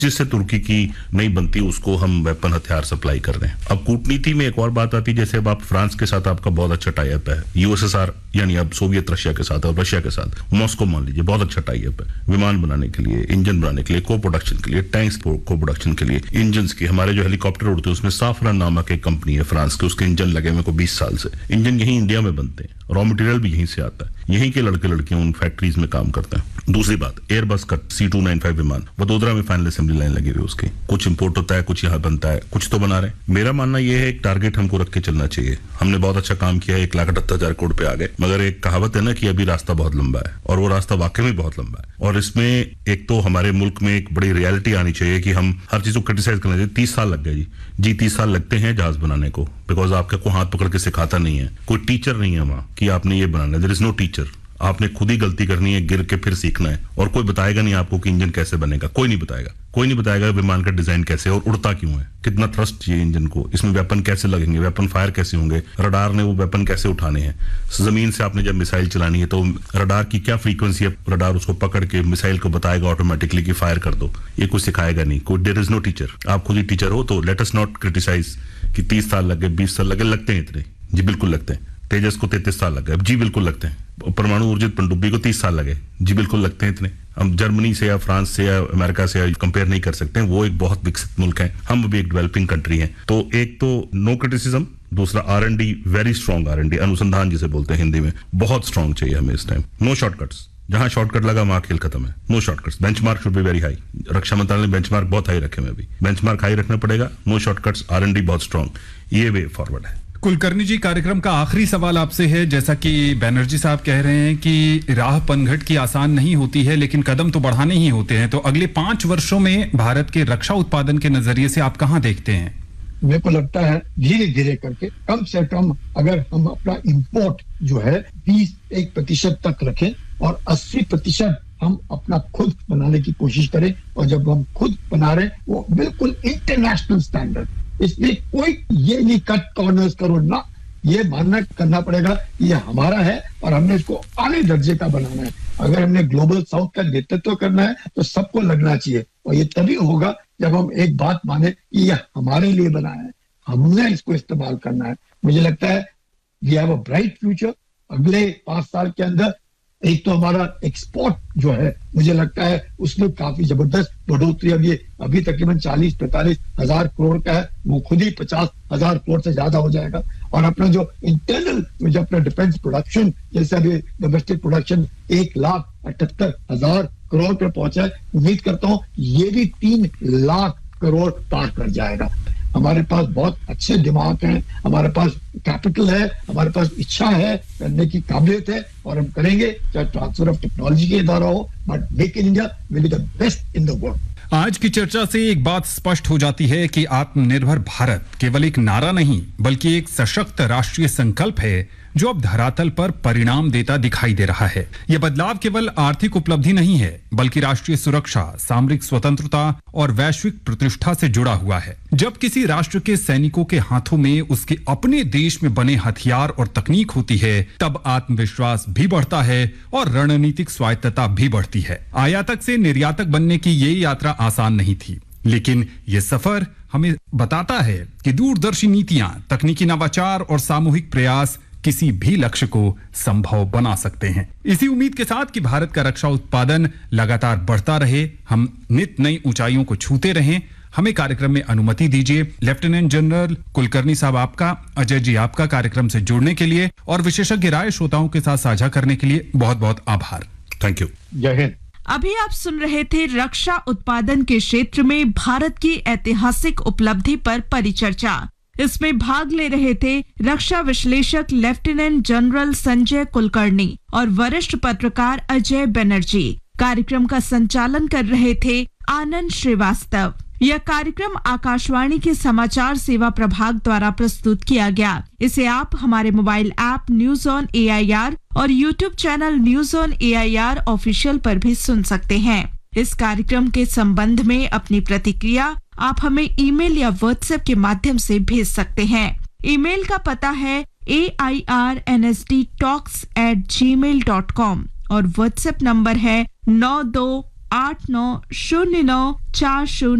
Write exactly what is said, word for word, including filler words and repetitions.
जिससे तुर्की की नहीं बनती उसको हम वेपन हथियार सप्लाई कर रहे हैं। अब कूटनीति में एक और बात आती है, जैसे अब आप फ्रांस के साथ आपका बहुत अच्छा टाई अप है, यूएसएसआर यानी अब सोवियत रशिया के साथ और रशिया के साथ मॉस्को मान लीजिए बहुत अच्छा टाई अप है, विमान बनाने के लिए, इंजन बनाने के लिए, को प्रोडक्शन के लिए, टैंक्स को प्रोडक्शन के लिए, इंजन की, हमारे जो हेलीकॉप्टर उड़ते हैं उसमें साफरन नामक एक कंपनी है फ्रांस की, उसके इंजन लगे हुए को बीस साल से, इंजन यहीं इंडिया में बनते हैं, रॉ मटेरियल भी यहीं से आता है, यहीं के लड़के लड़कियां उन फैक्ट्रीज में काम करते हैं। दूसरी बात, एयरबस का सी टू नाइन फाइव विमान वडोदरा में फाइनल असेंबली लाइन लगी हुई, उसकी कुछ इंपोर्ट होता है, कुछ यहाँ बनता है, कुछ तो बना रहे। मेरा मानना यह है एक टारगेट हमको रख के चलना चाहिए। हमने बहुत अच्छा काम किया, एक लाख अठहत्तर हजार करोड़ पे आ गए, मगर एक कहावत है ना कि अभी रास्ता बहुत लंबा है, और वो रास्ता वाकई में बहुत लंबा है। और इसमें एक तो हमारे मुल्क में एक बड़ी रियलिटी आनी चाहिए कि हम हर चीज को क्रिटिसाइज करना चाहिए। तीस साल लग गए जी जी तीस साल लगते हैं जहाज बनाने को, बिकॉज आपके को हाथ पकड़ के सिखाता नहीं है, कोई टीचर नहीं है वहां कि आपने ये बनाना है, देयर इज नो टीचर। आपने खुद ही गलती करनी है, गिर के फिर सीखना है, और कोई बताएगा नहीं आपको कि इंजन कैसे बनेगा, कोई नहीं बताएगा, कोई नहीं बताएगा विमान का डिजाइन कैसे और उड़ता क्यों है, कितना थ्रस्ट चाहिए इंजन को, इसमें वेपन कैसे लगेंगे, वेपन फायर कैसे होंगे, रडार ने वो वेपन कैसे उठाने हैं, जमीन से आपने जब मिसाइल चलानी है तो रडार की क्या फ्रीक्वेंसी है, रडार उसको पकड़ के मिसाइल को बताएगा ऑटोमेटिकली कि फायर कर दो, ये कुछ सिखाएगा नहीं कोई, देयर इज नो टीचर। आप खुद ही टीचर हो, तो लेट अस नॉट क्रिटिसाइज कि तीस साल लगे, बीस साल लगे, लगते हैं इतने, जी बिल्कुल लगते हैं। तेजस को तैंतीस साल लग गए, जी बिल्कुल लगते हैं। परमाणु ऊर्जित पनडुब्बी को तीस साल लगे, जी बिल्कुल लगते हैं इतने। हम जर्मनी से या फ्रांस से या अमेरिका से कंपेयर नहीं कर सकते हैं, वो एक बहुत विकसित मुल्क है, हम भी एक डेवलपिंग कंट्री हैं। तो एक तो नो क्रिटिसिज्म, दूसरा are and D, very strong are and D, अनुसंधान जिसे बोलते हैं हिंदी में, बहुत स्ट्रॉन्ग चाहिए हमें इस टाइम। नो शॉर्टकट्स, जहां शॉर्टकट लगा वहां खेल खत्म है, no shortcuts. Benchmark should be very high, रक्षा मंत्रालय ने बेंचमार्क बहुत हाई रखे हुए, अभी बेंचमार्क हाई रखना पड़ेगा, no shortcuts, are and D बहुत स्ट्रॉन्ग, ये वे फॉरवर्ड है। कुलकर्णी जी, कार्यक्रम का आखिरी सवाल आपसे है। जैसा कि बैनर्जी साहब कह रहे हैं कि राह पनघट की आसान नहीं होती है, लेकिन कदम तो बढ़ाने ही होते हैं, तो अगले पांच वर्षों में भारत के रक्षा उत्पादन के नजरिए से आप कहां देखते हैं? मेरे को लगता है धीरे धीरे करके, कम से कम अगर हम अपना इंपोर्ट जो है बीस एक प्रतिशत तक रखें और अस्सी प्रतिशत हम अपना खुद बनाने की कोशिश करें, और जब हम खुद बना रहे वो बिल्कुल इंटरनेशनल स्टैंडर्ड, इसलिए कोई ये नहीं कट कॉर्नर्स करो ना, ये मानना करना पड़ेगा ये हमारा है और हमने इसको आले दर्जे का बनाना है। अगर हमने ग्लोबल साउथ का नेतृत्व करना है तो सबको लगना चाहिए, और ये तभी होगा जब हम एक बात माने कि ये हमारे लिए बना है, हमने इसको इस्तेमाल करना है। मुझे लगता है we have a bright future. अगले पांच साल के अंदर एक तो हमारा एक्सपोर्ट जो है, मुझे लगता है उसमें काफी जबरदस्त बढ़ोतरी, अब ये अभी तकरीबन चालीस पैंतालीस हजार करोड़ का है, वो खुद ही पचास हजार करोड़ से ज्यादा हो जाएगा। और अपना जो इंटरनल जो अपना डिफेंस प्रोडक्शन, जैसे अभी डोमेस्टिक प्रोडक्शन एक लाख अठहत्तर हजार करोड़ पे पहुंचा है, उम्मीद करता हूँ ये भी तीन लाख करोड़ पार कर जाएगा। हमारे पास बहुत अच्छे दिमाग हैं, हमारे पास कैपिटल है, हमारे पास इच्छा है, करने की काबिलियत है, और हम करेंगे, चाहे ट्रांसफर ऑफ टेक्नोलॉजी के द्वारा हो, but make in India will be the best in the world. आज की चर्चा से एक बात स्पष्ट हो जाती है कि आत्मनिर्भर भारत केवल एक नारा नहीं, बल्कि एक सशक्त राष्ट्रीय संकल्प है जो अब धरातल पर परिणाम देता दिखाई दे रहा है। यह बदलाव केवल आर्थिक उपलब्धि नहीं है, बल्कि राष्ट्रीय सुरक्षा, सामरिक स्वतंत्रता और वैश्विक प्रतिष्ठा से जुड़ा हुआ है। जब किसी राष्ट्र के सैनिकों के हाथों में उसके अपने देश में बने हथियार और तकनीक होती है, तब आत्मविश्वास भी बढ़ता है और रणनीतिक स्वायत्तता भी बढ़ती है। आयातक से निर्यातक बनने की ये यात्रा आसान नहीं थी, लेकिन ये सफर हमें बताता है कि दूरदर्शी नीतियां, तकनीकी नवाचार और सामूहिक प्रयास किसी भी लक्ष्य को संभव बना सकते हैं। इसी उम्मीद के साथ कि भारत का रक्षा उत्पादन लगातार बढ़ता रहे, हम नित नई ऊंचाइयों को छूते रहें, हमें कार्यक्रम में अनुमति दीजिए। लेफ्टिनेंट जनरल कुलकर्णी साहब आपका, अजय जी आपका कार्यक्रम से जुड़ने के लिए और विशेषज्ञ राय श्रोताओं के साथ साझा करने के लिए बहुत बहुत आभार। Thank you. जय हिंद। अभी आप सुन रहे थे रक्षा उत्पादन के क्षेत्र में भारत की ऐतिहासिक उपलब्धि पर परिचर्चा। इसमें भाग ले रहे थे रक्षा विश्लेषक लेफ्टिनेंट जनरल संजय कुलकर्णी और वरिष्ठ पत्रकार अजय बनर्जी। कार्यक्रम का संचालन कर रहे थे आनंद श्रीवास्तव। यह कार्यक्रम आकाशवाणी के समाचार सेवा प्रभाग द्वारा प्रस्तुत किया गया। इसे आप हमारे mobile app news on A I R और YouTube channel news on A I R official पर भी सुन सकते हैं। इस कार्यक्रम के संबंध में अपनी प्रतिक्रिया आप हमें ईमेल या व्हाट्सएप के माध्यम से भेज सकते हैं। ईमेल का पता है ए I R N S D talks eight ji mail dot com और व्हाट्सएप नंबर है नौ दो आठ नौ शून्य नौ चार शून्य